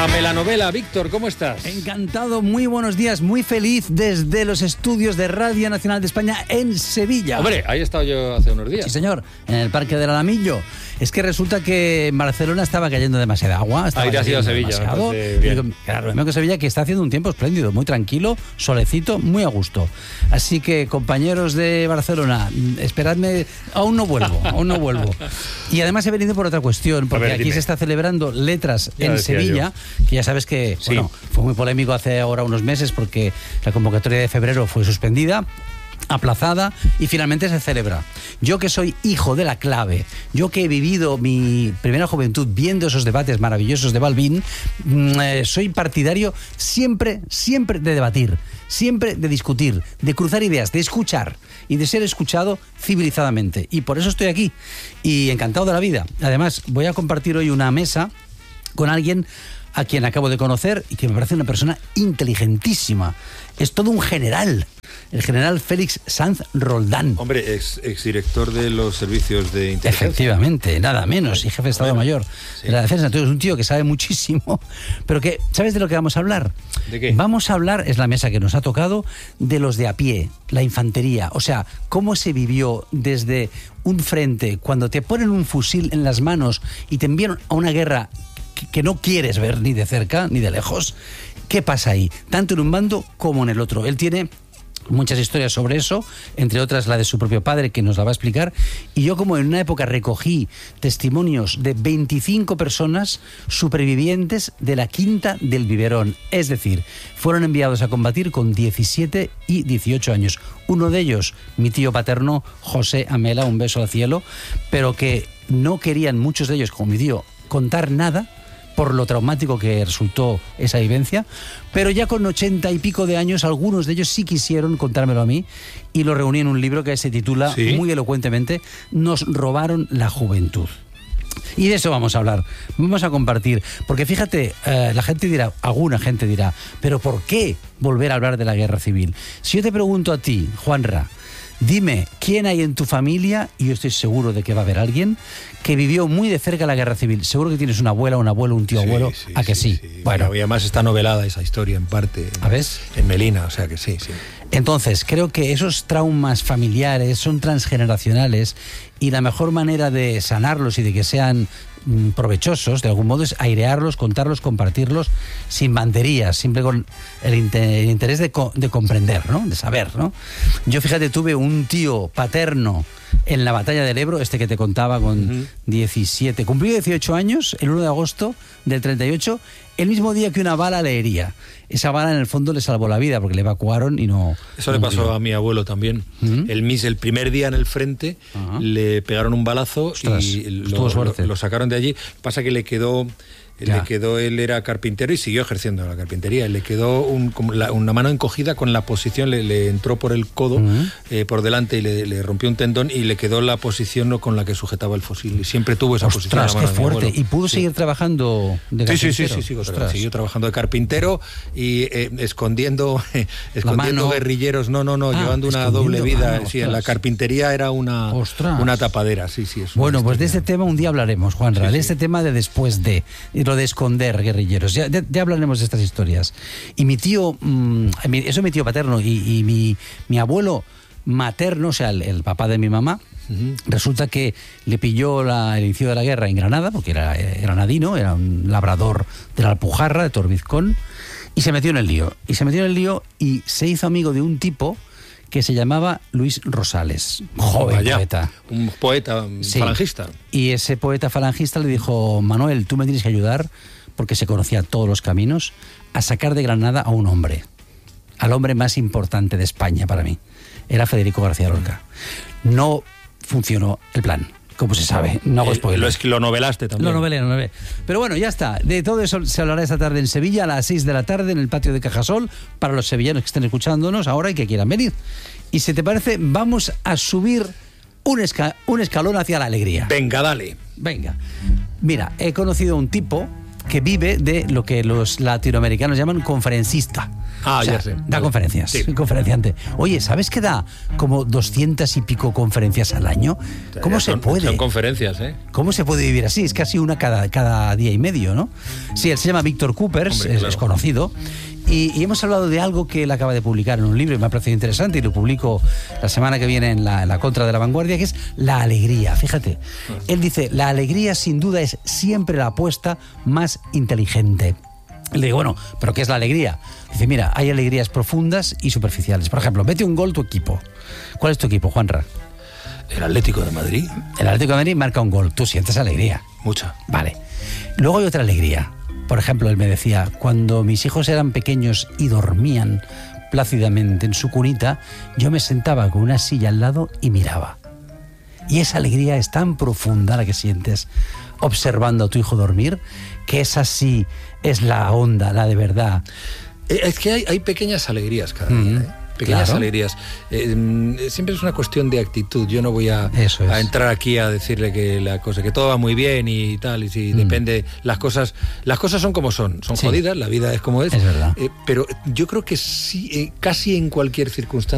A Melanovela. Víctor, ¿cómo estás? Encantado, muy buenos días, muy feliz desde los estudios de Radio Nacional de España en Sevilla. Hombre, ahí he estado yo hace unos días. Sí, señor, en el Parque del Alamillo. Es que resulta que en Barcelona estaba cayendo demasiada agua. Ahí te has ido a Sevilla, Claro, lo mismo que Sevilla, que está haciendo un tiempo espléndido, muy tranquilo, solecito, muy a gusto. Así que, compañeros de Barcelona, esperadme, aún no vuelvo. Y además he venido por otra cuestión, porque aquí se está celebrando Letras en Sevilla, que ya sabes que bueno, fue muy polémico hace ahora unos meses porque la convocatoria de febrero fue suspendida, aplazada y finalmente se celebra. Yo que soy hijo de la clave, yo que he vivido mi primera juventud viendo esos debates maravillosos de Balbín, soy partidario siempre de debatir, siempre de discutir, de cruzar ideas, de escuchar y de ser escuchado civilizadamente. Y por eso estoy aquí y encantado de la vida. Además, voy a compartir hoy una mesa con alguien a quien acabo de conocer y que me parece una persona inteligentísima. Es todo un general. El general Félix Sanz Roldán. Hombre, exdirector de los servicios de inteligencia. Efectivamente, nada menos, y jefe de Estado Mayor de la Defensa. Entonces es un tío que sabe muchísimo, pero que, ¿sabes de lo que vamos a hablar? ¿De qué? Vamos a hablar, es la mesa que nos ha tocado, de los de a pie, la infantería. O sea, cómo se vivió desde un frente, cuando te ponen un fusil en las manos y te envían a una guerra que no quieres ver ni de cerca ni de lejos. ¿Qué pasa ahí? Tanto en un bando como en el otro. Él tiene muchas historias sobre eso, entre otras la de su propio padre, que nos la va a explicar, y yo, como en una época recogí testimonios de 25 personas supervivientes de la Quinta del Biberón, es decir, fueron enviados a combatir con 17 y 18 años. Uno de ellos, mi tío paterno, José Amela, un beso al cielo, pero que no querían muchos de ellos, como mi tío, contar nada por lo traumático que resultó esa vivencia, pero ya con 80 y pico de años, algunos de ellos sí quisieron contármelo a mí, y lo reuní en un libro que se titula muy elocuentemente Nos robaron la juventud. Y de eso vamos a hablar, vamos a compartir, porque fíjate, la gente dirá, alguna gente dirá, pero ¿por qué volver a hablar de la guerra civil? Si yo te pregunto a ti, Juanra, dime, ¿quién hay en tu familia? Y yo estoy seguro de que va a haber alguien que vivió muy de cerca la guerra civil. Seguro que tienes una abuela, un abuelo, un tío abuelo. ¿A que sí? Bueno, y además está novelada esa historia en parte. ¿A ves? En Melina, o sea que sí. Entonces, creo que esos traumas familiares son transgeneracionales y la mejor manera de sanarlos y de que sean provechosos, de algún modo, es airearlos, contarlos, compartirlos, sin banderías, siempre con el interés de comprender, ¿no? De saber, ¿no? Yo, fíjate, tuve un tío paterno en la batalla del Ebro, este que te contaba, con 17, cumplió 18 años, el 1 de agosto del 38, el mismo día que una bala le hería. Esa bala en el fondo le salvó la vida porque le evacuaron y no... Eso le pasó a mi abuelo también. El primer día en el frente le pegaron un balazo. Ostras, y lo sacaron de allí. Pasa que le quedó... él era carpintero y siguió ejerciendo la carpintería. Le quedó una mano encogida con la posición, le entró por el codo por delante y le rompió un tendón y le quedó la posición con la que sujetaba el fusil. Y siempre tuvo esa posición. Ostras, qué fuerte. ¿Y pudo seguir trabajando de carpintero? Sí, siguió trabajando de carpintero y escondiendo guerrilleros. Llevando una doble vida. En la carpintería era una tapadera. Bueno, pues de este tema un día hablaremos, Juanra, de este tema de después de... lo de esconder guerrilleros. Ya hablaremos de estas historias. Y mi tío, eso es mi tío paterno, y mi abuelo materno, o sea, el papá de mi mamá, resulta que le pilló el inicio de la guerra en Granada, porque era granadino, era un labrador de la Alpujarra, de Torbizcón, y se metió en el lío. Y se hizo amigo de un tipo que se llamaba Luis Rosales, joven poeta. Un poeta falangista. Y ese poeta falangista le dijo: Manuel, tú me tienes que ayudar, porque se conocía todos los caminos, a sacar de Granada a un hombre, al hombre más importante de España para mí. Era Federico García Lorca. No funcionó el plan, como se sabe. No hago spoiler. Lo novelaste también. Lo novelé. Pero bueno, ya está. De todo eso se hablará esta tarde en Sevilla, a las 6 de la tarde, en el patio de Cajasol, para los sevillanos que estén escuchándonos ahora y que quieran venir. Y si te parece, vamos a subir un escalón hacia la alegría. Venga, dale. Venga. Mira, he conocido a un tipo que vive de lo que los latinoamericanos llaman conferencista. O sea, ya sé. Da conferencias, sí. Conferenciante. Oye, ¿sabes que da como 200 y pico conferencias al año? ¿Cómo se puede? Son conferencias, ¿eh? ¿Cómo se puede vivir así? Es casi una cada día y medio, ¿no? Sí, él se llama Víctor Coopers, hombre, claro. Es conocido. Y hemos hablado de algo que él acaba de publicar en un libro y me ha parecido interesante, y lo publico la semana que viene en la Contra de la Vanguardia, que es la alegría. Fíjate, él dice, la alegría sin duda es siempre la apuesta más inteligente. Le digo, bueno, ¿pero qué es la alegría? Dice, mira, hay alegrías profundas y superficiales. Por ejemplo, mete un gol tu equipo. ¿Cuál es tu equipo, Juanra? El Atlético de Madrid. El Atlético de Madrid marca un gol. ¿Tú sientes alegría? Mucha. Vale. Luego hay otra alegría. Por ejemplo, él me decía, cuando mis hijos eran pequeños y dormían plácidamente en su cunita, yo me sentaba con una silla al lado y miraba. Y esa alegría es tan profunda la que sientes observando a tu hijo dormir, que esa sí es la onda, la de verdad. Es que hay pequeñas alegrías cada día, ¿eh? Pequeñas alegrías. Siempre es una cuestión de actitud. Yo no voy a entrar aquí a decirle que todo va muy bien y tal, y si depende, las cosas son como son jodidas, la vida es como es. Es verdad. Pero yo creo que sí, casi en cualquier circunstancia